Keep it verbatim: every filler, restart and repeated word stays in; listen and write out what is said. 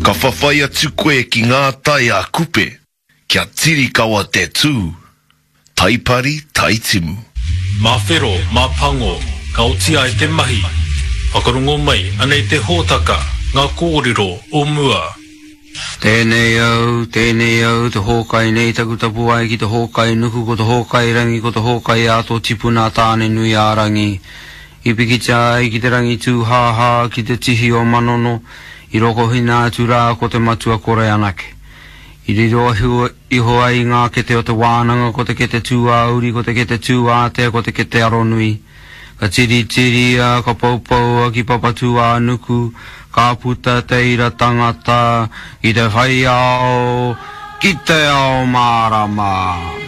Ka whawhai atu koe ki ngā tai a kupe, kia tiri kawa te tū. Taipari, taitimu. Mā whero, mā pango, ka otia e te mahi. Whakarongo mai, anei te hōtaka, ngā kōrero o mua. Tēnei au, tēnei au, te hōkai nei taku tapu ai ki te hōkai nuku ko te hōkai rangi ko te hōkai ato tipuna tāne nui a rangi. I pikita ai ki te rangi tū hāhā ki te tihi o manono, i roko hina atu rā ko te matua kore anake. I riro iho ai ngā kete o te wānanga ko te kete tū auri, ko te kete tū ātea, ko te kete aronui. Ka tiri tiri a, ka paupau a ki papatū a nuku, ka puta te ira tangata, i te whai ao, ki te ao mārama.